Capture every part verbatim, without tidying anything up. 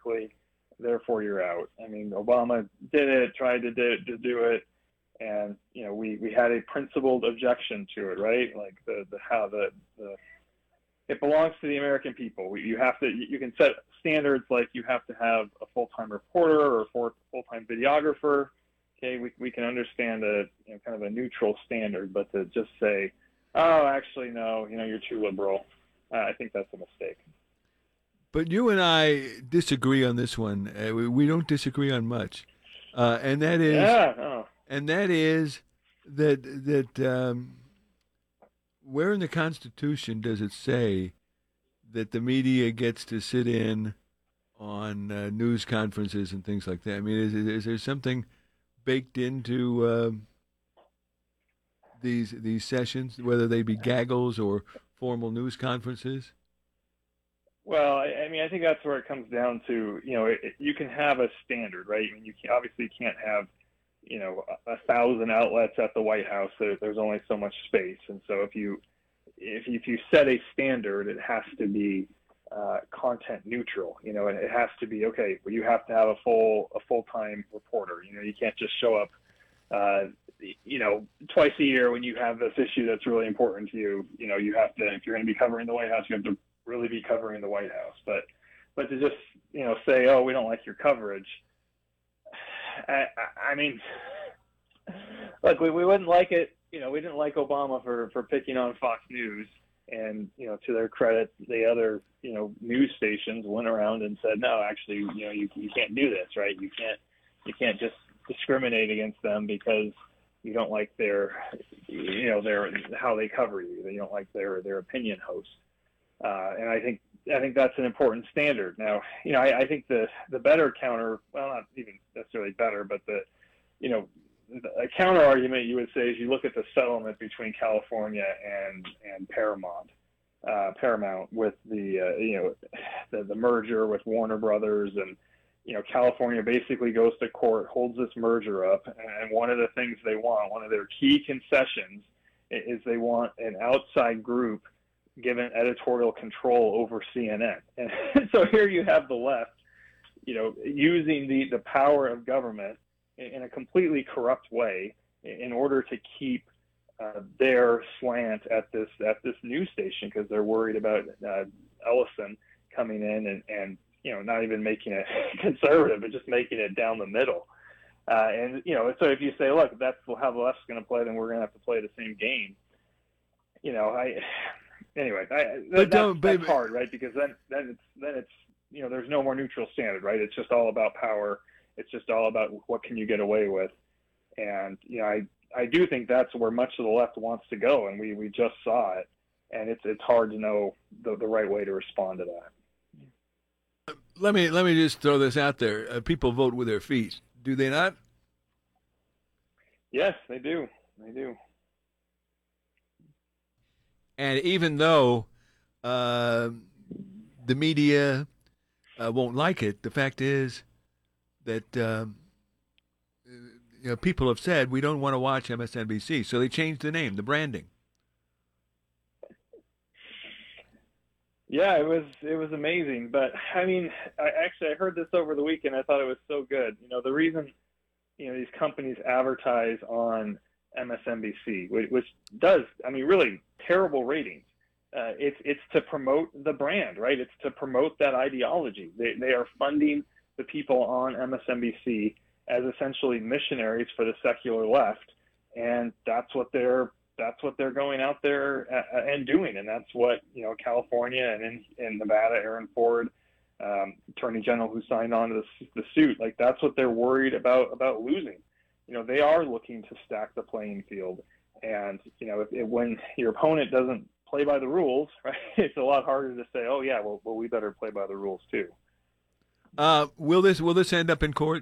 correctly, therefore you're out. I mean, Obama did it, tried to do, to do it, and you know, we, we had a principled objection to it, right? Like the, the how the, the it belongs to the American people. We, you have to you can set standards like you have to have a full-time reporter or a full-time videographer. Okay, we we can understand a you know, kind of a neutral standard, but to just say, oh, actually no, you know, you're too liberal, uh, I think that's a mistake. But you and I disagree on this one. Uh, we, we don't disagree on much, uh, and that is, Yeah. Oh. and that is that that um, where in the Constitution does it say that the media gets to sit in on uh, news conferences and things like that? I mean, is is there something baked into um, these these sessions, whether they be gaggles or formal news conferences? Well, I, I mean, I think that's where it comes down to. You know, it, it, you can have a standard, right? I mean, you can, obviously can't have, you know, a, a thousand outlets at the White House. So there's only so much space, and so if you if if you set a standard, it has to be uh, content neutral. You know, and it has to be okay. Well, you have to have a full a full time reporter. You know, you can't just show up. Uh, you know, twice a year when you have this issue that's really important to you. You know, you have to, if you're going to be covering the White House, you have to really be covering the White House. But but to just, you know, say, oh, we don't like your coverage. I, I mean, look, we, we wouldn't like it. You know, we didn't like Obama for, for picking on Fox News. And, you know, to their credit, the other, you know, news stations went around and said, no, actually, you know, you, you can't do this, right? You can't, you can't just discriminate against them because you don't like their, you know, their, how they cover you. You don't like their, their opinion host. Uh, and I think, I think that's an important standard. Now, you know, I, I think the, the better counter, well, not even necessarily better, but the, you know, a counter argument you would say is you look at the settlement between California and, and Paramount, uh, Paramount with the, uh, you know, the, the merger with Warner Brothers, and, you know, California basically goes to court, holds this merger up. And one of the things they want, one of their key concessions is they want an outside group given editorial control over C N N. And so here you have the left, you know, using the, the power of government in a completely corrupt way in order to keep uh, their slant at this at this news station, because they're worried about uh, Ellison coming in and, and you know, not even making it conservative, but just making it down the middle. Uh, and, you know, so if you say, look, that's how the left's going to play, then we're going to have to play the same game. You know, I anyway, I, that, that's, that's hard, right? Because then then it's then it's you know, there's no more neutral standard, right? It's just all about power. It's just all about what can you get away with. And, you know, I, I do think that's where much of the left wants to go, and we, we just saw it. And it's it's hard to know the, the right way to respond to that. Let me let me just throw this out there. Uh, people vote with their feet, do they not? Yes, they do. They do. And even though uh, the media uh, won't like it, the fact is that um, you know, people have said we don't want to watch M S N B C, so they changed the name, the branding. Yeah, it was it was amazing. But I mean, I actually I heard this over the weekend. I thought it was so good. You know, the reason you know these companies advertise on M S N B C, which, which does, I mean, really terrible ratings. Uh, it's it's to promote the brand, right? It's to promote that ideology. They they are funding the people on M S N B C as essentially missionaries for the secular left, and that's what they're that's what they're going out there and doing, and that's what you know California and in, in Nevada, Aaron Ford, um, Attorney General who signed on to the, the suit, like that's what they're worried about about losing. You know, they are looking to stack the playing field, and you know if, if when your opponent doesn't play by the rules, right, it's a lot harder to say, oh yeah, well, well we better play by the rules too. Uh, will this will this end up in court?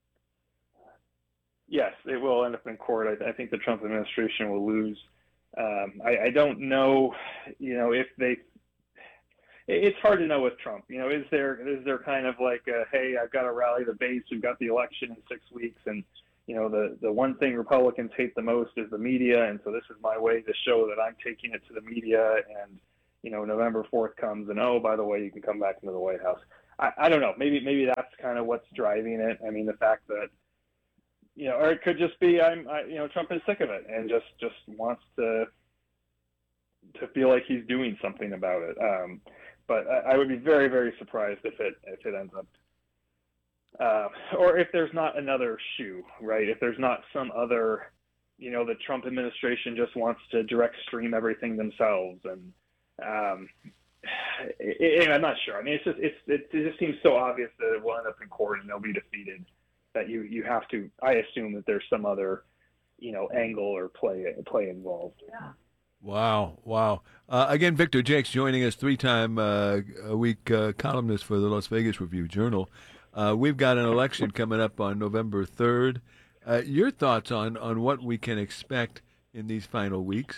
Yes, it will end up in court. I, I think the Trump administration will lose. Um, I, I don't know, you know, if they. It's hard to know with Trump. You know, is there is there kind of like, a, hey, I've got to rally the base. We've got the election in six weeks, and you know, the the one thing Republicans hate the most is the media, and so this is my way to show that I'm taking it to the media. And you know, November fourth comes, and oh, by the way, you can come back into the White House. I, I don't know. Maybe maybe that's kind of what's driving it. I mean, the fact that, you know, or it could just be I'm I, you know Trump is sick of it and just just wants to to feel like he's doing something about it. Um, but I, I would be very very surprised if it if it ends up. Uh, or if there's not another shoe, right? If there's not some other, you know, the Trump administration just wants to direct stream everything themselves, and um, it, it, I'm not sure. I mean, it's just it's it, it just seems so obvious that it will end up in court and they'll be defeated. That you you have to. I assume that there's some other, you know, angle or play play involved. Yeah. Wow, wow. Uh, again, Victor Jakes joining us, three-time uh, a week uh, columnist for the Las Vegas Review-Journal. Uh, we've got an election coming up on November third. Uh, your thoughts on, on what we can expect in these final weeks?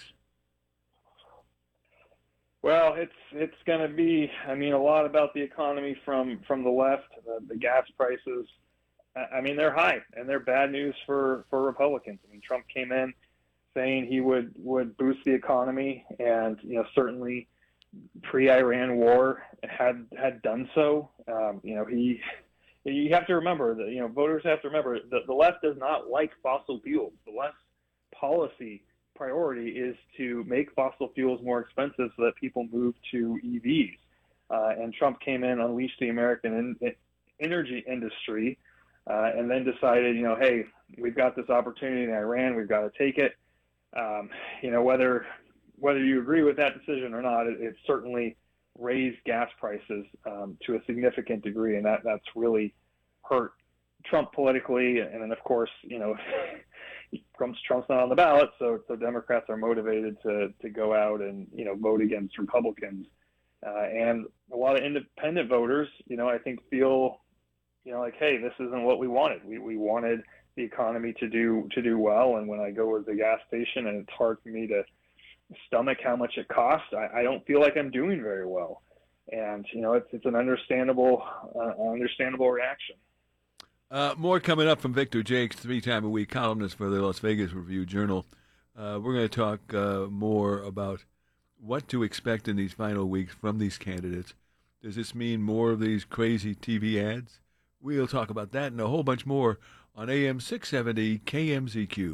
Well, it's it's going to be, I mean, a lot about the economy from, from the left. The, the gas prices, I mean, they're high, and they're bad news for, for Republicans. I mean, Trump came in saying he would, would boost the economy, and, you know, certainly pre-Iran war had had done so. Um, you know, he... You have to remember that, you know, voters have to remember that the left does not like fossil fuels. The left's policy priority is to make fossil fuels more expensive so that people move to E Vs. Uh, and Trump came in, unleashed the American in, in, energy industry, uh, and then decided, you know, hey, we've got this opportunity in Iran, we've got to take it. Um, you know, whether whether you agree with that decision or not, it, it certainly raised gas prices um, to a significant degree, and that that's really hurt Trump politically. And then, of course, you know, Trump's Trump's not on the ballot, so so Democrats are motivated to to go out and, you know, vote against Republicans. Uh, and a lot of independent voters, you know, I think feel, you know, like, hey, this isn't what we wanted. We we wanted the economy to do to do well, and when I go to the gas station and it's hard for me to stomach how much it costs, I, I don't feel like I'm doing very well. And, you know, it's it's an understandable uh, understandable reaction. Uh, more coming up from Victor Jakes, three-time a week columnist for the Las Vegas Review-Journal. Uh, we're going to talk uh, more about what to expect in these final weeks from these candidates. Does this mean more of these crazy T V ads? We'll talk about that and a whole bunch more on A M six seventy K M Z Q.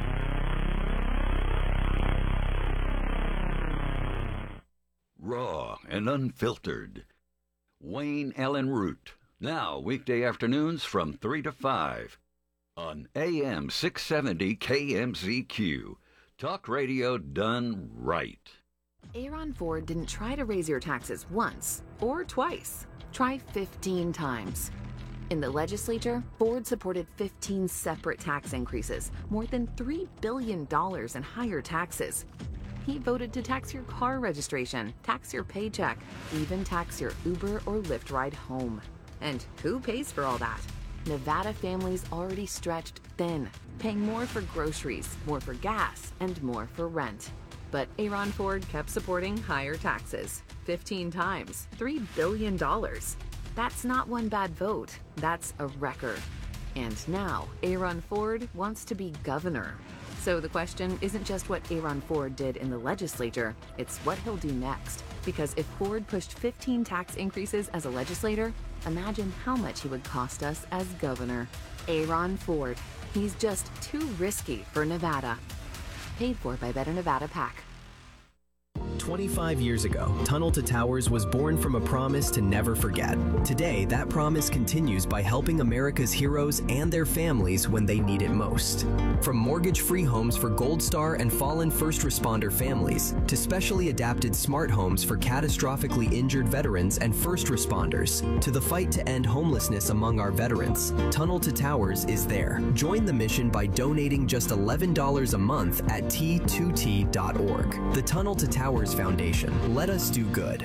Raw and unfiltered. Wayne Allen Root. Now, weekday afternoons from three to five on A M six seventy K M Z Q. Talk radio done right. Aaron Ford didn't try to raise your taxes once or twice. Try fifteen times. In the legislature, Ford supported fifteen separate tax increases, more than three billion dollars in higher taxes. He voted to tax your car registration, tax your paycheck, even tax your Uber or Lyft ride home. And who pays for all that? Nevada families already stretched thin, paying more for groceries, more for gas, and more for rent. But Aaron Ford kept supporting higher taxes, fifteen times, three billion dollars. That's not one bad vote, that's a record. And now, Aaron Ford wants to be governor. So the question isn't just what Aaron Ford did in the legislature, it's what he'll do next. Because if Ford pushed fifteen tax increases as a legislator, imagine how much he would cost us as governor. Aaron Ford. He's just too risky for Nevada. Paid for by Better Nevada PAC. twenty-five years ago, Tunnel to Towers was born from a promise to never forget. Today, that promise continues by helping America's heroes and their families when they need it most. From mortgage-free homes for Gold Star and fallen first responder families, to specially adapted smart homes for catastrophically injured veterans and first responders, to the fight to end homelessness among our veterans, Tunnel to Towers is there. Join the mission by donating just eleven dollars a month at T two T dot org. The Tunnel to Towers Foundation. Let us do good.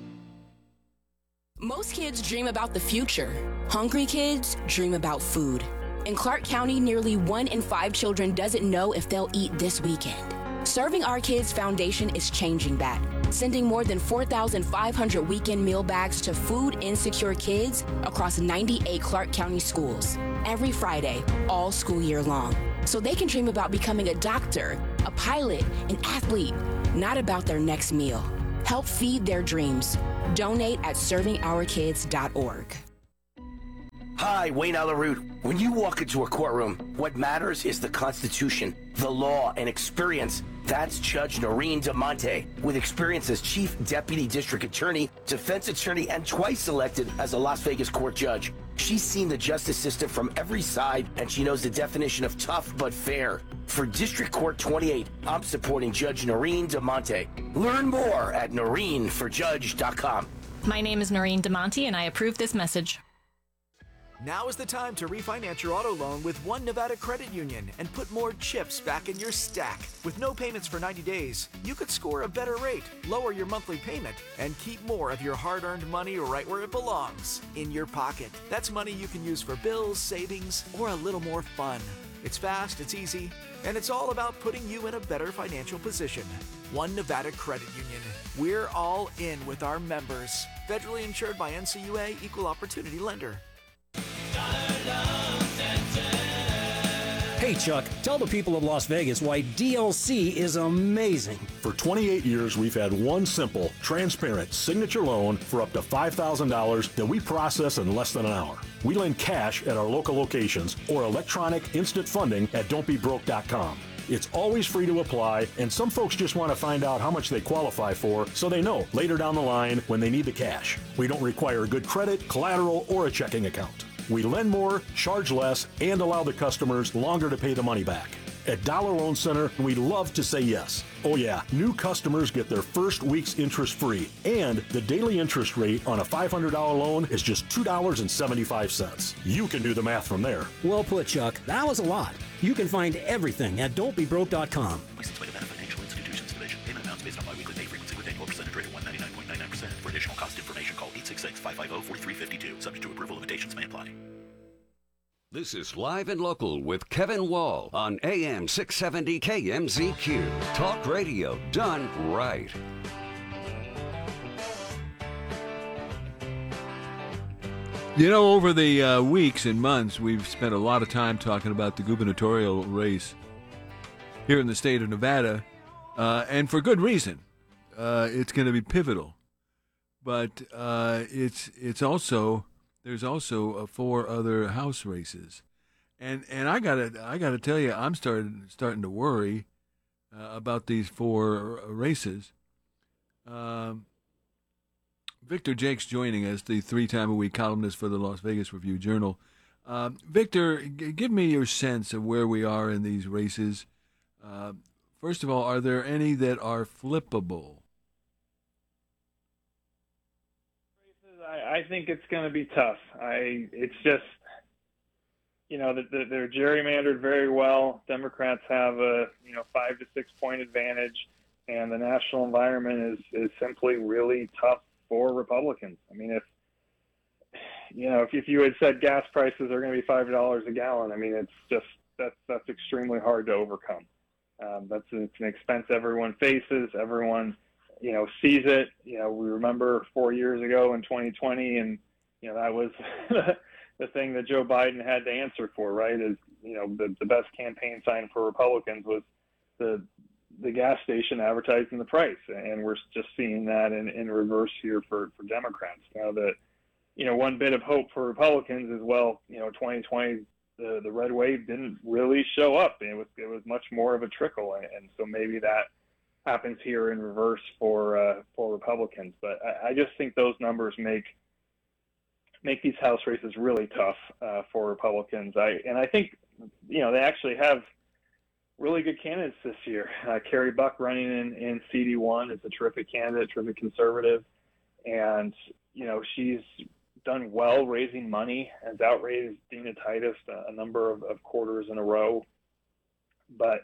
Most kids dream about the future. Hungry kids dream about food. In Clark County, nearly one in five children doesn't know if they'll eat this weekend. Serving Our Kids Foundation is changing that, sending more than four thousand five hundred weekend meal bags to food-insecure kids across ninety-eight Clark County schools every Friday, all school year long, so they can dream about becoming a doctor, a pilot, an athlete, not about their next meal. Help feed their dreams. Donate at serving our kids dot org. Hi, Wayne Alaroot. When you walk into a courtroom, what matters is the Constitution, the law, and experience. That's Judge Noreen DeMonte, with experience as Chief Deputy District Attorney, Defense Attorney, and twice elected as a Las Vegas court judge. She's seen the justice system from every side, and she knows the definition of tough but fair. For District Court twenty-eight, I'm supporting Judge Noreen DeMonte. Learn more at noreen for judge dot com. My name is Noreen DeMonte, and I approve this message. Now is the time to refinance your auto loan with One Nevada Credit Union and put more chips back in your stack. With no payments for ninety days, you could score a better rate, lower your monthly payment, and keep more of your hard-earned money right where it belongs, in your pocket. That's money you can use for bills, savings, or a little more fun. It's fast, it's easy, and it's all about putting you in a better financial position. One Nevada Credit Union. We're all in with our members. Federally insured by N C U A, Equal Opportunity Lender. Hey Chuck, tell the people of Las Vegas why D L C is amazing. For twenty-eight years, we've had one simple, transparent signature loan for up to five thousand dollars that we process in less than an hour. We lend cash at our local locations or electronic instant funding at don't be broke dot com. It's always free to apply, and some folks just want to find out how much they qualify for so they know later down the line when they need the cash. We don't require good credit, collateral, or a checking account. We lend more, charge less, and allow the customers longer to pay the money back. At Dollar Loan Center, we love to say yes. Oh yeah, new customers get their first week's interest free, and the daily interest rate on a five hundred dollars loan is just two dollars and seventy-five cents. You can do the math from there. Well put, Chuck. That was a lot. You can find everything at don't be broke dot com. License by Nevada Financial Institutions Division. Payment amounts based on biweekly pay frequency with annual percentage rate of one ninety-nine point nine nine percent. For additional cost information, call eight six six, five five zero, four three five two. Subject to approval, limitations may apply. This is Live and Local with Kevin Wall on A M six seventy K M Z Q. Talk radio done right. You know, over the uh, weeks and months, we've spent a lot of time talking about the gubernatorial race here in the state of Nevada, uh, and for good reason. Uh, it's going to be pivotal, but uh, it's it's also there's also uh, four other House races, and and I gotta I gotta tell you, I'm starting starting to worry uh, about these four races. Um, Victor Jakes joining us, the three-time-a-week columnist for the Las Vegas Review-Journal. Um, Victor, g- give me your sense of where we are in these races. Uh, first of all, are there any that are flippable? I, I think it's going to be tough. I it's just, you know, the, the, they're gerrymandered very well. Democrats have a you know five to six point advantage, and the national environment is is simply really tough for Republicans. I mean, if you know, if, if you had said gas prices are going to be five dollars a gallon, I mean, it's just that's that's extremely hard to overcome. Um, that's it's an expense everyone faces. Everyone, you know, sees it. You know, we remember four years ago in twenty twenty, and you know that was the thing that Joe Biden had to answer for. Right? Is you know the the best campaign sign for Republicans was the the gas station advertising the price, and we're just seeing that in, in reverse here for, for Democrats. Now that, you know, one bit of hope for Republicans is, well, you know, twenty twenty, the, the red wave didn't really show up. It was, it was much more of a trickle. And, and so maybe that happens here in reverse for, uh, for Republicans. But I, I just think those numbers make, make these House races really tough uh, for Republicans. I, and I think, you know, they actually have really good candidates this year. Uh, Carrie Buck running in, in C D one is a terrific candidate, terrific conservative. And, you know, she's done well raising money, has outraised Dina Titus a, a number of, of quarters in a row. But,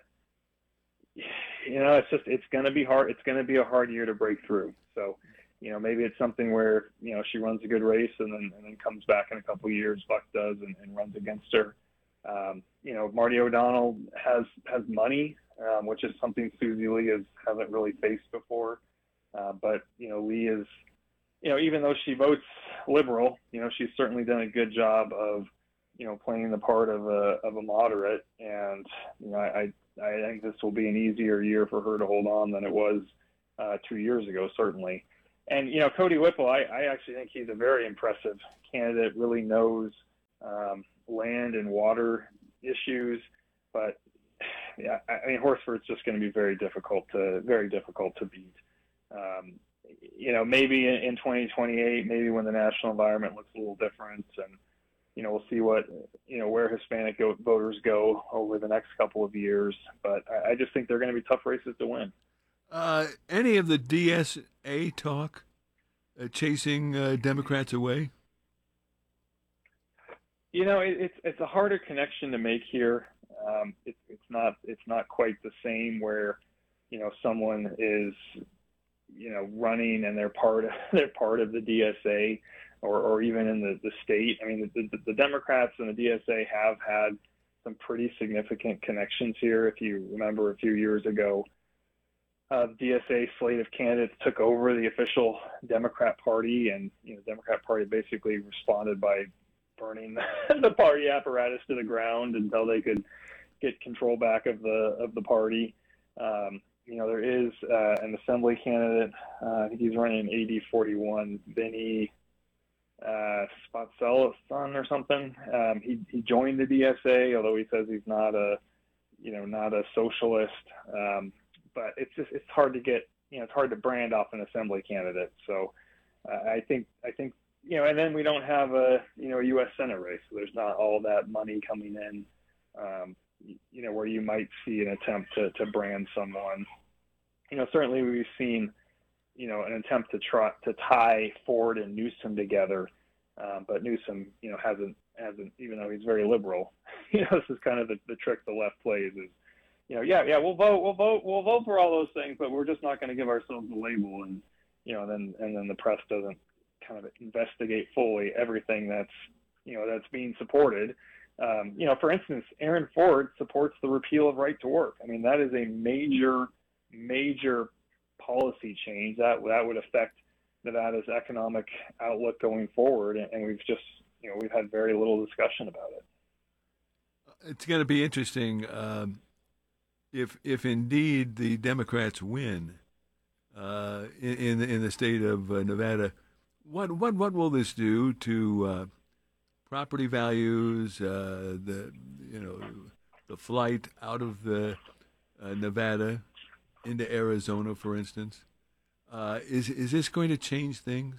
you know, it's just, it's going to be hard. It's going to be a hard year to break through. So, you know, maybe it's something where, you know, she runs a good race and then, and then comes back in a couple of years, Buck does, and, and runs against her. Um, you know, Marty O'Donnell has has money, um, which is something Susie Lee has, hasn't really faced before. Uh, but, you know, Lee is, you know, even though she votes liberal, you know, she's certainly done a good job of, you know, playing the part of a of a moderate. And, you know, I, I think this will be an easier year for her to hold on than it was uh, two years ago, certainly. and you know, Cody Whipple, I, I actually think he's a very impressive candidate. Really knows um, land and water issues, but yeah, I mean, Horsford's just going to be very difficult to very difficult to beat. Um, you know, maybe in, in twenty twenty-eight, maybe when the national environment looks a little different, and you know, we'll see what, you know, where Hispanic go, voters go over the next couple of years. But I, I just think they're going to be tough races to win. Uh, any of the D S A talk uh, chasing uh, Democrats away? You know, it, it's it's a harder connection to make here. Um, it, it's not it's not quite the same where, you know, someone is, you know, running and they're part of they're part of the D S A. Or, or even in the, the state. I mean, the, the, the Democrats and the D S A have had some pretty significant connections here. If you remember a few years ago, uh, the D S A slate of candidates took over the official Democrat Party, and you know, the Democrat Party basically responded by burning the party apparatus to the ground until they could get control back of the of the party. Um, you know, there is uh, an assembly candidate. Uh, I think he's running A D forty-one, Vinny uh Spotzel's son or something. Um he he joined the D S A, although he says he's not a you know not a socialist. Um but it's just it's hard to get you know it's hard to brand off an assembly candidate. So uh, I think I think you know and then we don't have a you know a U S Senate race, so there's not all that money coming in um you know where you might see an attempt to to brand someone. You know certainly we've seen you know, an attempt to try to tie Ford and Newsom together. Um, but Newsom, you know, hasn't, hasn't, even though he's very liberal, you know, this is kind of the, the trick the left plays is, you know, yeah, yeah, we'll vote, we'll vote, we'll vote for all those things, but we're just not going to give ourselves a label. And, you know, then, and then the press doesn't kind of investigate fully everything that's, you know, that's being supported. Um, you know, for instance, Aaron Ford supports the repeal of right to work. I mean, that is a major, major policy change that that would affect Nevada's economic outlook going forward, and we've just you know we've had very little discussion about it. It's going to be interesting um, if if indeed the Democrats win uh, in in the, in the state of uh, Nevada. What what what will this do to uh, property values? Uh, the you know the flight out of the uh, Nevada into Arizona, for instance. Uh, is is this going to change things?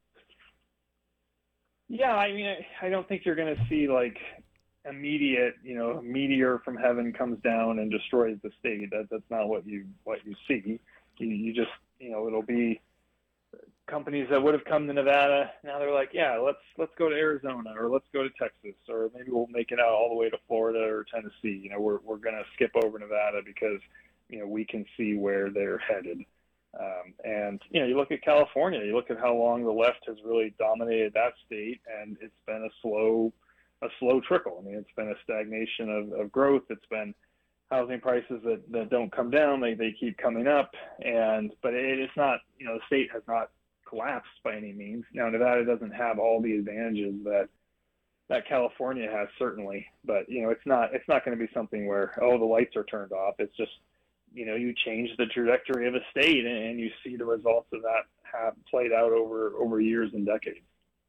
Yeah, I mean, I, I don't think you're going to see like immediate, you know, a meteor from heaven comes down and destroys the state. That that's not what you what you see. You you just you know it'll be companies that would have come to Nevada. Now they're like, yeah, let's let's go to Arizona or let's go to Texas or maybe we'll make it out all the way to Florida or Tennessee. You know, we're we're going to skip over Nevada because you know, we can see where they're headed. Um, and, you know, you look at California, you look at how long the left has really dominated that state, and it's been a slow, a slow trickle. I mean, it's been a stagnation of, of growth. It's been housing prices that, that don't come down. They, they keep coming up. And, but it, it's not, you know, the state has not collapsed by any means. Now, Nevada doesn't have all the advantages that, that California has, certainly. But, you know, it's not, it's not going to be something where, oh, the lights are turned off. It's just, you know, you change the trajectory of a state and you see the results of that have played out over, over years and decades.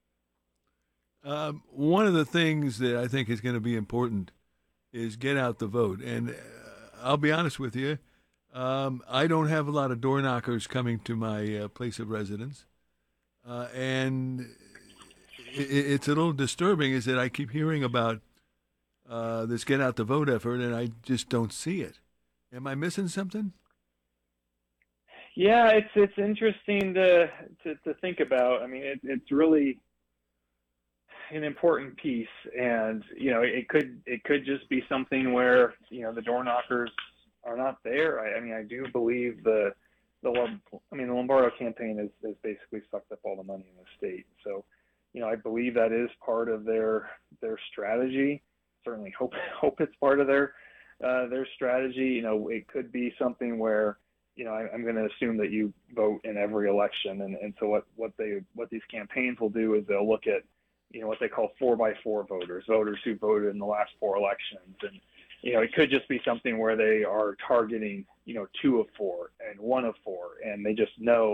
Um, one of the things that I think is going to be important is get out the vote. And uh, I'll be honest with you, um, I don't have a lot of door knockers coming to my uh, place of residence. Uh, and it, it's a little disturbing is that I keep hearing about uh, this get out the vote effort and I just don't see it. Am I missing something? Yeah, it's it's interesting to to, to think about. I mean, it, it's really an important piece, and you know, it could it could just be something where you know the door knockers are not there. I, I mean, I do believe the the I mean the Lombardo campaign has, has basically sucked up all the money in the state. So, you know, I believe that is part of their their strategy. Certainly hope hope it's part of their. Uh, their strategy. You know, it could be something where, you know, I, I'm going to assume that you vote in every election. And, and so what, what they, what these campaigns will do is they'll look at, you know, what they call four by four voters, voters who voted in the last four elections. And, you know, it could just be something where they are targeting, you know, two of four and one of four. And they just know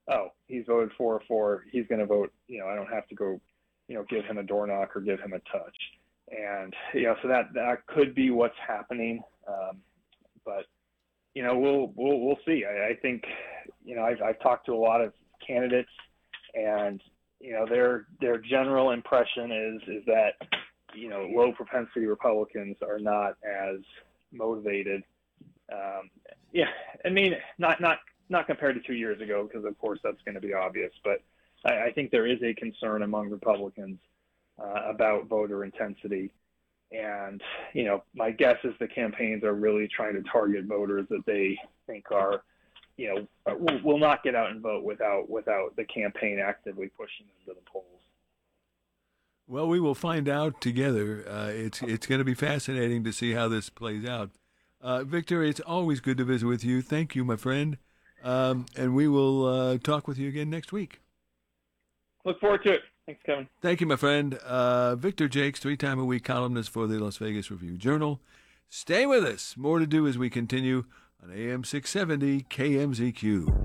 oh, he's voted for for, he's going to vote, you know, I don't have to go, you know, give him a door knock or give him a touch. And, you know, so that, that could be what's happening. Um, but, you know, we'll, we'll, we'll see. I, I think, you know, I've, I've talked to a lot of candidates, and, you know, their, their general impression is, is that, you know, low propensity Republicans are not as motivated. Um, yeah, I mean, not, not, not compared to two years ago, because of course that's going to be obvious, but I, I think there is a concern among Republicans uh, about voter intensity. And, you know, my guess is the campaigns are really trying to target voters that they think are, you know, will, will not get out and vote without, without the campaign actively pushing them to the polls. Well, we will find out together. Uh, it's it's going to be fascinating to see how this plays out. Uh, Victor, it's always good to visit with you. Thank you, my friend. Um, and we will uh, talk with you again next week. Look forward to it. Thanks, Kevin. Thank you, my friend. Uh, Victor Jakes, three-time-a-week columnist for the Las Vegas Review-Journal. Stay with us. More to do as we continue on A M six seventy K M Z Q.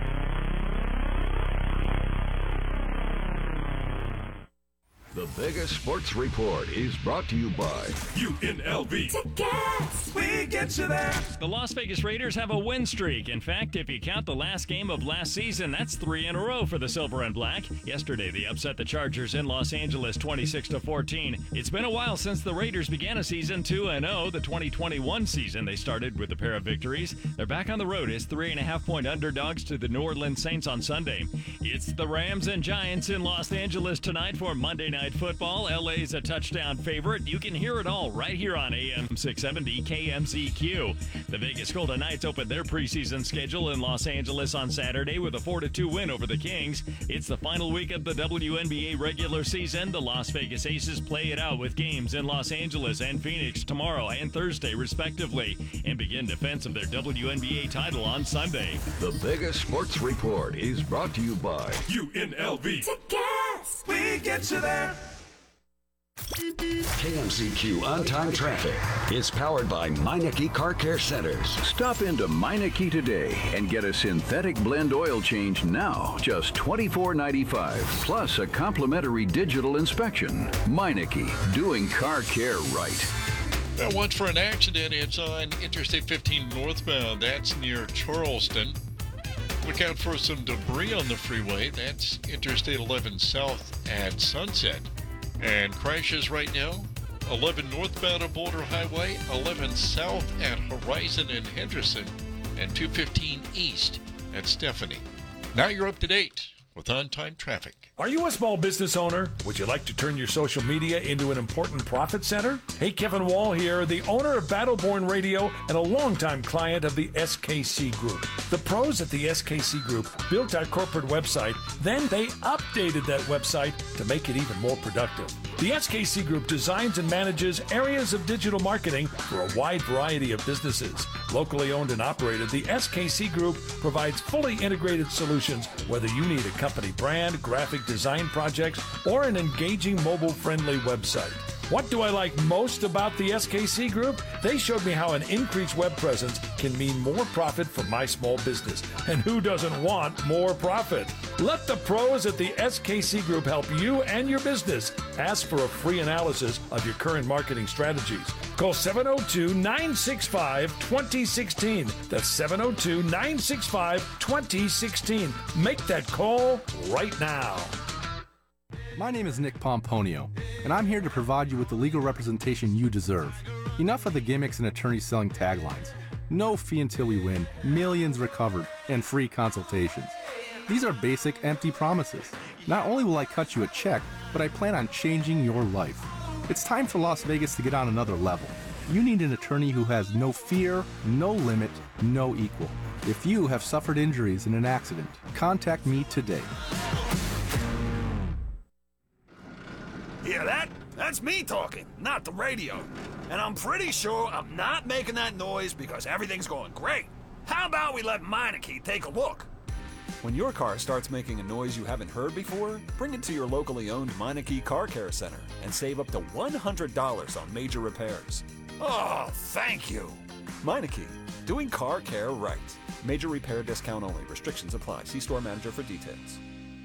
The biggest sports report is brought to you by U N L V. Tickets! We get you there. The Las Vegas Raiders have a win streak. In fact, if you count the last game of last season, that's three in a row for the Silver and Black. Yesterday, they upset the Chargers in Los Angeles twenty-six to fourteen. It's been a while since the Raiders began a season two and oh. The twenty twenty-one season, they started with a pair of victories. They're back on the road as three and a half point underdogs to the New Orleans Saints on Sunday. It's the Rams and Giants in Los Angeles tonight for Monday Night Football. L A's a touchdown favorite. You can hear it all right here on A M six seventy K M Z Q. The Vegas Golden Knights opened their preseason schedule in Los Angeles on Saturday with a four to two win over the Kings. It's the final week of the W N B A regular season. The Las Vegas Aces play it out with games in Los Angeles and Phoenix tomorrow and Thursday, respectively, and begin defense of their W N B A title on Sunday. The biggest sports report is brought to you by U N L V. Tickets! We get you there. K M Z Q On-Time Traffic is powered by Meineke Car Care Centers. Stop into Meineke today and get a synthetic blend oil change now, just twenty-four ninety-five, plus a complimentary digital inspection. Meineke, doing car care right. Well, watch for an accident. It's on Interstate fifteen northbound. That's near Charleston. Look out for some debris on the freeway. That's Interstate eleven south at Sunset. And crashes right now, eleven northbound at Boulder Highway, eleven south at Horizon and Henderson, and two fifteen east at Stephanie. Now you're up to date with on-time traffic. Are you a small business owner? Would you like to turn your social media into an important profit center? Hey, Kevin Wall here, the owner of Battleborn Radio and a longtime client of the S K C Group. The pros at the S K C Group built our corporate website, then they updated that website to make it even more productive. The S K C Group designs and manages areas of digital marketing for a wide variety of businesses. Locally owned and operated, the S K C Group provides fully integrated solutions, whether you need a company brand, graphic design projects, or an engaging mobile-friendly website. What do I like most about the S K C Group? They showed me how an increased web presence can mean more profit for my small business. And who doesn't want more profit? Let the pros at the S K C Group help you and your business. Ask for a free analysis of your current marketing strategies. Call seven oh two, nine six five, two oh one six. That's seven oh two, nine six five, two oh one six. Make that call right now. My name is Nick Pomponio, and I'm here to provide you with the legal representation you deserve. Enough of the gimmicks and attorneys selling taglines. No fee until we win, millions recovered, and free consultations. These are basic, empty promises. Not only will I cut you a check, but I plan on changing your life. It's time for Las Vegas to get on another level. You need an attorney who has no fear, no limit, no equal. If you have suffered injuries in an accident, contact me today. Hear that? That's me talking, not the radio. And I'm pretty sure I'm not making that noise because everything's going great. How about we let Meineke take a look? When your car starts making a noise you haven't heard before, bring it to your locally owned Meineke Car Care Center and save up to one hundred dollars on major repairs. Oh, thank you. Meineke, doing car care right. Major repair discount only. Restrictions apply. See store manager for details.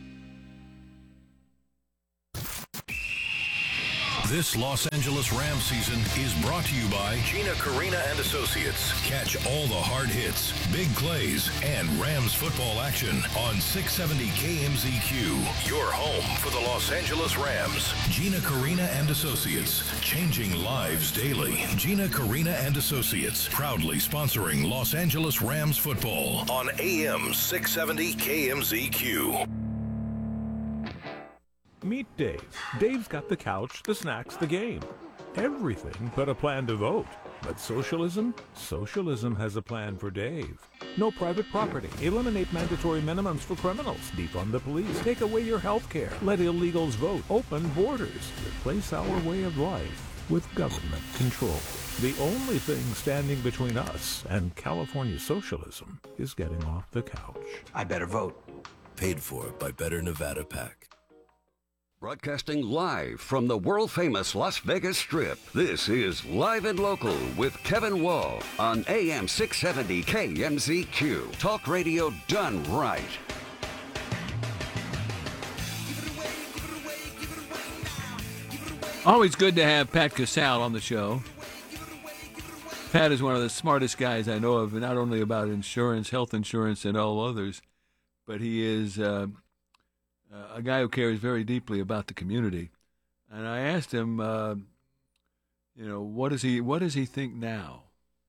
This Los Angeles Rams season is brought to you by Gina Carina and Associates. Catch all the hard hits, big plays, and Rams football action on six seventy K M Z Q. Your home for the Los Angeles Rams. Gina Carina and Associates, changing lives daily. Gina Carina and Associates, proudly sponsoring Los Angeles Rams football On A M six seventy K M Z Q. Meet Dave. Dave's got the couch, the snacks, the game. Everything but a plan to vote. But socialism? Socialism has a plan for Dave. No private property. Eliminate mandatory minimums for criminals. Defund the police. Take away your health care. Let illegals vote. Open borders. Replace our way of life with government control. The only thing standing between us and California socialism is getting off the couch. I better vote. Paid for by Better Nevada PAC. Broadcasting live from the world-famous Las Vegas Strip, this is Live and Local with Kevin Wall on A M six seventy K M Z Q. Talk radio done right. Always good to have Pat Casale on the show. Pat is one of the smartest guys I know of, not only about insurance, health insurance, and all others, but he is... Uh, Uh, a guy who cares very deeply about the community, and I asked him, uh, you know, what does he what does he think now?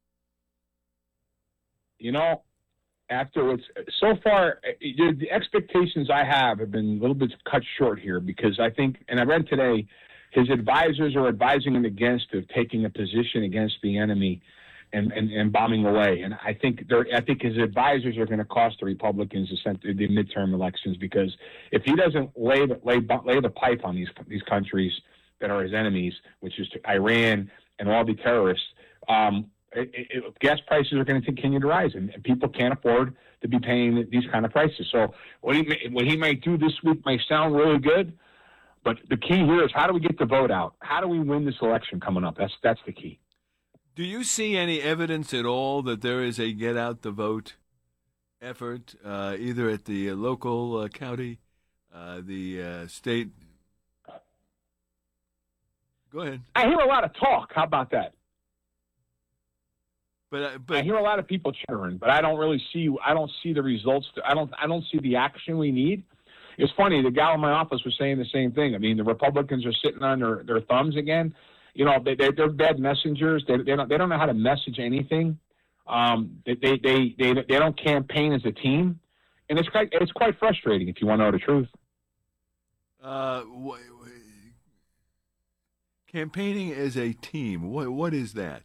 You know, afterwards, so far, the expectations I have have been a little bit cut short here because I think, and I read today, his advisors are advising him against of taking a position against the enemy and, and, and bombing away. And I think they're, I think his advisors are going to cost the Republicans the, the midterm elections because if he doesn't lay the, lay, lay the pipe on these these countries that are his enemies, which is Iran and all the terrorists, um, it, it, gas prices are going to continue to rise, and, and people can't afford to be paying these kind of prices. So what he may, what he might do this week might sound really good, but the key here is how do we get the vote out? How do we win this election coming up? That's that's the key. Do you see any evidence at all that there is a get out the vote effort, uh, either at the local uh, county, uh, the uh, state? Go ahead. I hear a lot of talk. How about that? But, uh, but I hear a lot of people cheering, but I don't really see. I don't see the results. I don't. I don't see the action we need. It's funny. The gal in my office was saying the same thing. I mean, the Republicans are sitting on their, their thumbs again. You know, they, they, they're bad messengers. They, they don't they don't know how to message anything. Um, they, they they they they don't campaign as a team, and it's quite it's quite frustrating if you want to know the truth. Uh, wh- wh- campaigning as a team. What what is that?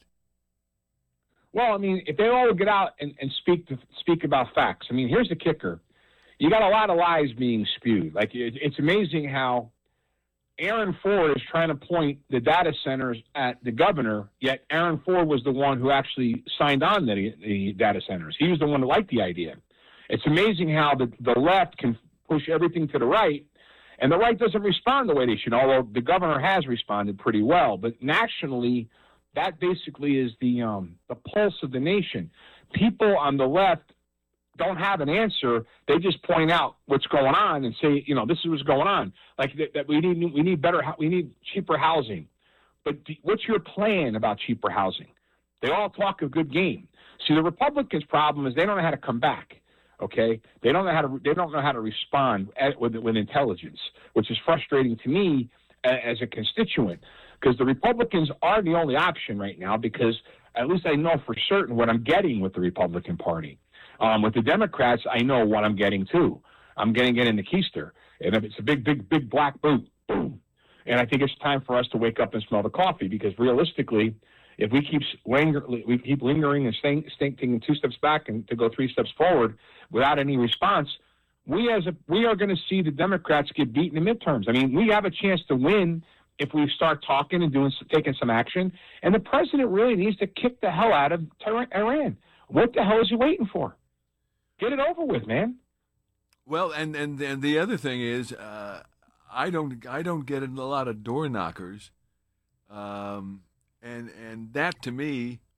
Well, I mean, if they all get out and, and speak to, speak about facts. I mean, here's the kicker: you got a lot of lies being spewed. Like it, it's amazing how Aaron Ford is trying to point the data centers at the governor, yet Aaron Ford was the one who actually signed on the, the data centers. He was the one who liked the idea. It's amazing how the, the left can push everything to the right, and the right doesn't respond the way they should, although the governor has responded pretty well. But nationally, that basically is the um, the pulse of the nation. People on the left don't have an answer. They just point out what's going on and say, you know, this is what's going on. Like that, that we need, we need better, we need cheaper housing. But what's your plan about cheaper housing? They all talk a good game. See, the Republicans' problem is they don't know how to come back. Okay, they don't know how to, they don't know how to respond at, with with intelligence, which is frustrating to me as a constituent, because the Republicans are the only option right now. Because at least I know for certain what I'm getting with the Republican Party. Um, with the Democrats, I know what I'm getting too. I'm getting it in the keister, and it's a big, big, big black boot. Boom. And I think it's time for us to wake up and smell the coffee, because realistically, if we keep linger, we keep lingering and staying, staying, taking two steps back and to go three steps forward without any response, we as a we are going to see the Democrats get beat in the midterms. I mean, we have a chance to win if we start talking and doing taking some action. And the president really needs to kick the hell out of Iran. What the hell is he waiting for? Get it over with, man. Well, and and, and the other thing is, uh, I don't I don't get a lot of door knockers, um, and and that to me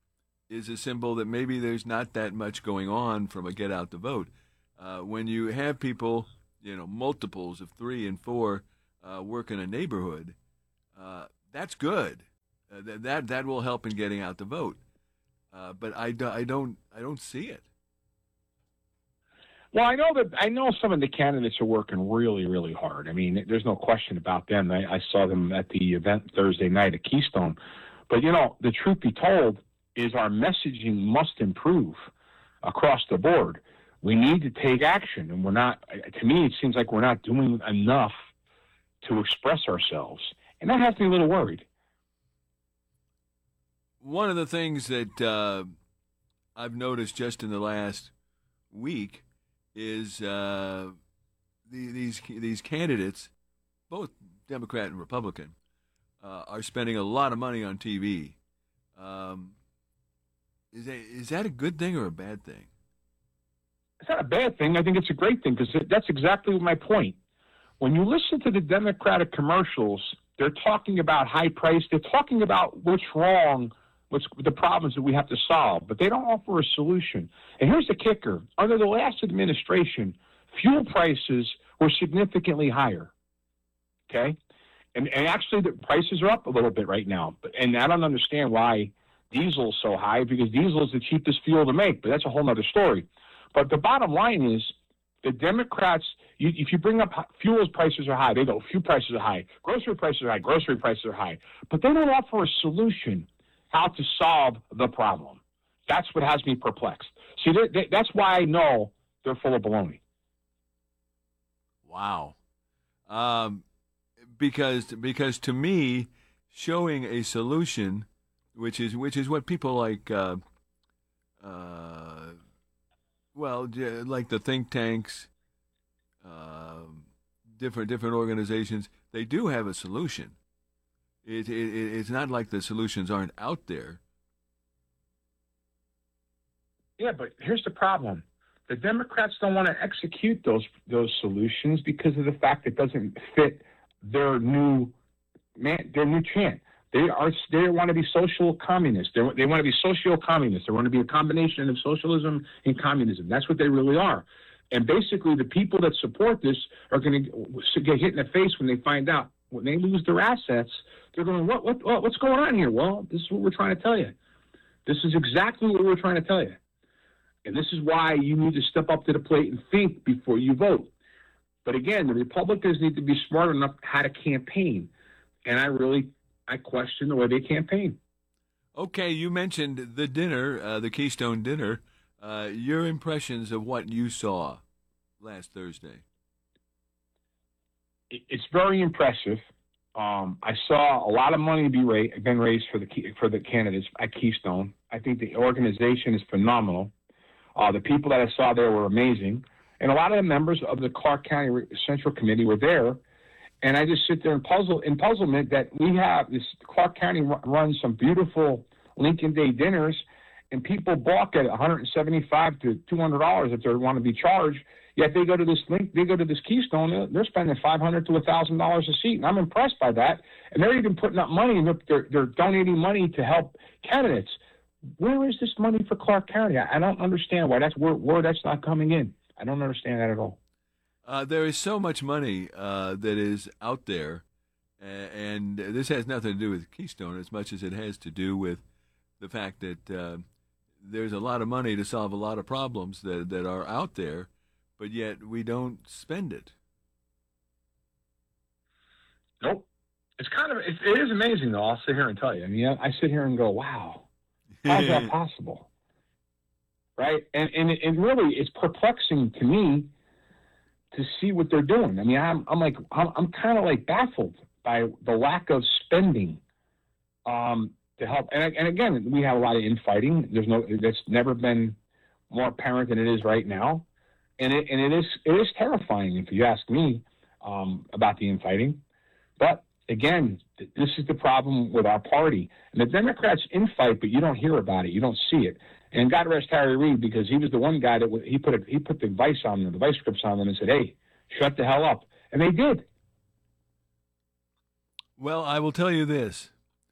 is a symbol that maybe there's not that much going on from a get out the vote. Uh, when you have people, you know, multiples of three and four uh, work in a neighborhood, uh, that's good. Uh, th- that that will help in getting out the vote. Uh, but I, do, I don't I don't see it. Well, I know that I know some of the candidates are working really, really hard. I mean, there's no question about them. I, I saw them at the event Thursday night at Keystone. But, you know, the truth be told is our messaging must improve across the board. We need to take action, and we're not, to me, it seems like we're not doing enough to express ourselves. And that has me a little worried. One of the things that uh, I've noticed just in the last week is uh, the, these these candidates, both Democrat and Republican, uh, are spending a lot of money on T V. Um, is that, is that a good thing or a bad thing? It's not a bad thing. I think it's a great thing because that's exactly my point. When you listen to the Democratic commercials, they're talking about high price. They're talking about what's wrong, what's the problems that we have to solve, but they don't offer a solution. And here's the kicker. Under the last administration, fuel prices were significantly higher, okay? And, and actually the prices are up a little bit right now. But, and I don't understand why diesel's so high because diesel is the cheapest fuel to make, but that's a whole other story. But the bottom line is the Democrats, you, if you bring up fuel prices are high, they go, fuel prices are high, grocery prices are high, grocery prices are high. But they don't offer a solution how to solve the problem. That's what has me perplexed. See, they, they, that's why I know they're full of baloney. Wow. Um, because because to me, showing a solution, which is which is what people like, uh, uh, well, like the think tanks, uh, different different organizations, they do have a solution. It, it it's not like the solutions aren't out there. Yeah, but here's the problem. The Democrats don't want to execute those those solutions because of the fact it doesn't fit their new man, their new chant. They are they want to be social communists. They they want to be socio-communists. They want to be a combination of socialism and communism. That's what they really are. And basically, the people that support this are going to get hit in the face when they find out. When they lose their assets, they're going, what, what, what, what's going on here? Well, this is what we're trying to tell you. This is exactly what we're trying to tell you. And this is why you need to step up to the plate and think before you vote. But again, the Republicans need to be smart enough how to campaign. And I really, I question the way they campaign. Okay, you mentioned the dinner, uh, the Keystone dinner. Uh, your impressions of what you saw last Thursday? It's very impressive. Um, I saw a lot of money be ra- been raised for the for the candidates at Keystone. I think the organization is phenomenal. Uh, the people that I saw there were amazing, and a lot of the members of the Clark County Central Committee were there. And I just sit there in puzzle in puzzlement that we have this Clark County runs some beautiful Lincoln Day dinners, and people balk at one hundred seventy-five to two hundred dollars if they want to be charged. Yet they go to this link, they go to this Keystone, they're spending five hundred to a thousand dollars a seat, and I'm impressed by that. And they're even putting up money, and they're, they're donating money to help candidates. Where is this money for Clark County? I, I don't understand why that's where, where that's not coming in. I don't understand that at all. Uh, there is so much money uh, that is out there, and this has nothing to do with Keystone as much as it has to do with the fact that uh, there's a lot of money to solve a lot of problems that that are out there. But yet we don't spend it. Nope. It's kind of, it, it is amazing, though. I'll sit here and tell you. I mean, I sit here and go, wow, how's that possible? Right? And and it, it really is perplexing to me to see what they're doing. I mean, I'm, I'm like, I'm, I'm kind of like baffled by the lack of spending um, to help. And, and again, we have a lot of infighting. There's no, that's never been more apparent than it is right now. And it and it is it is terrifying if you ask me um, about the infighting. But again, th- this is the problem with our party. And the Democrats infight, but you don't hear about it, you don't see it. And God rest Harry Reid, because he was the one guy that w- he put a, he put the vice on them, the vice grips on them, and said, "Hey, shut the hell up," and they did. Well, I will tell you this: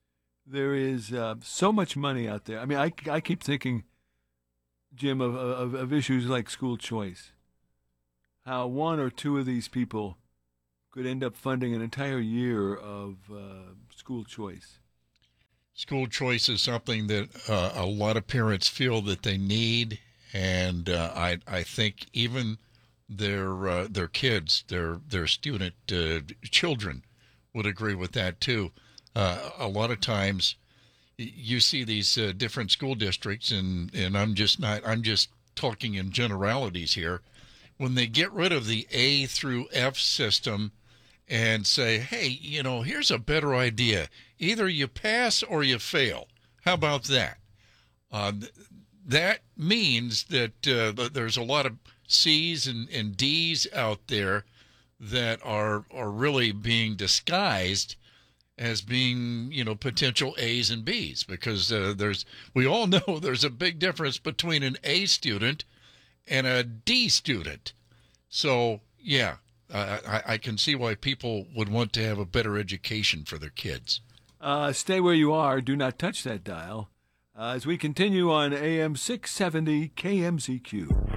there is uh, so much money out there. I mean, I, I keep thinking, Jim, of, of, of issues like school choice. How one or two of these people could end up funding an entire year of uh, school choice. School choice is something that uh, a lot of parents feel that they need, and uh, I I think even their uh, their kids, their their student uh, children, would agree with that too. Uh, a lot of times, you see these uh, different school districts, and and I'm just not I'm just talking in generalities here. When they get rid of the A through F system and say, hey, you know, here's a better idea. Either you pass or you fail. How about that? Uh, th- that means that uh, there's a lot of C's and, and D's out there that are are really being disguised as being, you know, potential A's and B's, because uh, there's we all know there's a big difference between an A student and a D student. So, yeah, uh, I, I can see why people would want to have a better education for their kids. Uh, stay where you are. Do not touch that dial. Uh, as we continue on A M six seventy K M Z Q.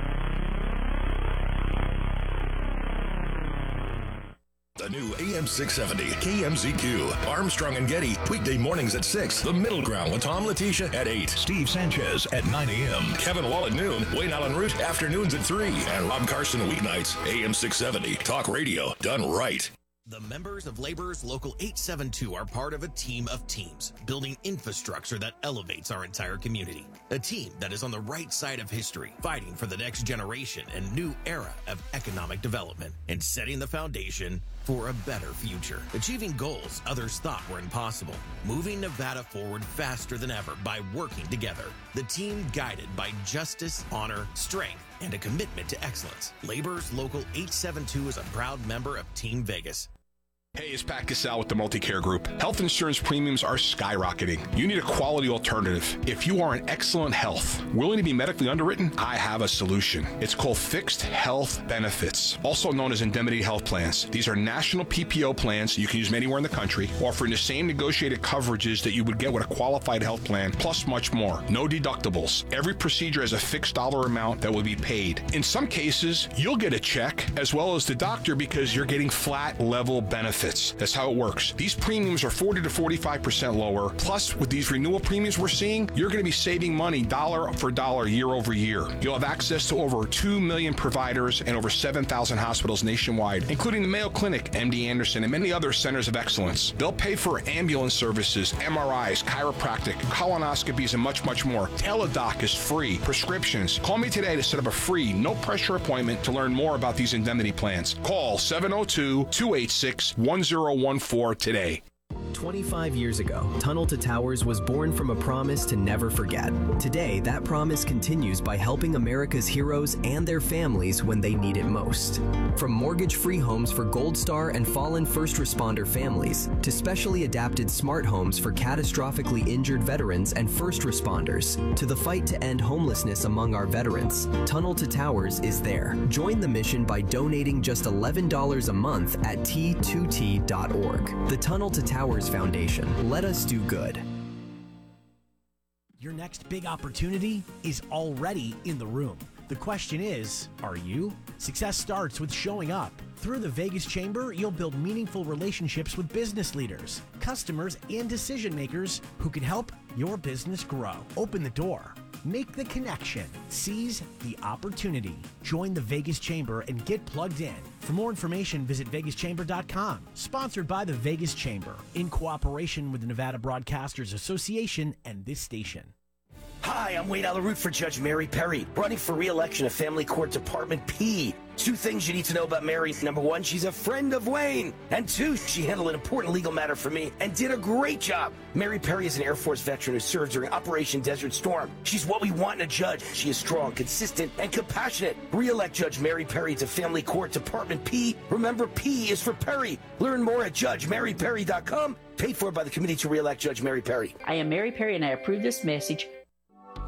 The new A M six seventy K M Z Q. Armstrong and Getty, weekday mornings at six. The Middle Ground with Tom Letitia at eight. Steve Sanchez at nine a.m. Kevin Wall at noon. Wayne Allen Root afternoons at three. And Rob Carson weeknights. A M six seventy. Talk radio done right. The members of Laborers Local eight seventy-two are part of a team of teams, building infrastructure that elevates our entire community. A team that is on the right side of history, fighting for the next generation and new era of economic development, and setting the foundation for a better future. Achieving goals others thought were impossible. Moving Nevada forward faster than ever by working together. The team guided by justice, honor, strength, and a commitment to excellence. Laborers Local eight seventy-two is a proud member of Team Vegas. Hey, it's Pat Cassell with the Multicare Group. Health insurance premiums are skyrocketing. You need a quality alternative. If you are in excellent health, willing to be medically underwritten, I have a solution. It's called Fixed Health Benefits, also known as Indemnity Health Plans. These are national P P O plans you can use anywhere in the country, offering the same negotiated coverages that you would get with a qualified health plan, plus much more. No deductibles. Every procedure has a fixed dollar amount that will be paid. In some cases, you'll get a check as well as the doctor because you're getting flat level benefits. That's how it works. These premiums are forty to forty-five percent lower. Plus, with these renewal premiums we're seeing, you're going to be saving money dollar for dollar year over year. You'll have access to over two million providers and over seven thousand hospitals nationwide, including the Mayo Clinic, M D Anderson, and many other centers of excellence. They'll pay for ambulance services, M R Is, chiropractic, colonoscopies, and much, much more. Teledoc is free. Prescriptions. Call me today to set up a free, no-pressure appointment to learn more about these indemnity plans. Call seven oh two, two eight six, one oh one four today. twenty-five years ago, Tunnel to Towers was born from a promise to never forget. Today, that promise continues by helping America's heroes and their families when they need it most. From mortgage-free homes for Gold Star and fallen first responder families, to specially adapted smart homes for catastrophically injured veterans and first responders, to the fight to end homelessness among our veterans, Tunnel to Towers is there. Join the mission by donating just eleven dollars a month at T two T dot org. The Tunnel to Towers Foundation. Let us do good. Your next big opportunity is already in the room. The question is, are you? Success starts with showing up. Through the Vegas Chamber, you'll build meaningful relationships with business leaders, customers, and decision makers who can help your business grow. Open the door. Make the connection. Seize the opportunity. Join the Vegas Chamber and get plugged in. For more information, visit vegas chamber dot com. Sponsored by the Vegas Chamber, in cooperation with the Nevada Broadcasters Association and this station. Hi, I'm Wayne Allen Root for Judge Mary Perry, running for re-election at Family Court Department P. Two things you need to know about Mary. Number one, she's a friend of Wayne. And two, she handled an important legal matter for me and did a great job. Mary Perry is an Air Force veteran who served during Operation Desert Storm. She's what we want in a judge. She is strong, consistent, and compassionate. Re-elect Judge Mary Perry to Family Court Department P. Remember, P is for Perry. Learn more at judge mary perry dot com. Paid for by the Committee to Re-elect Judge Mary Perry. I am Mary Perry, and I approve this message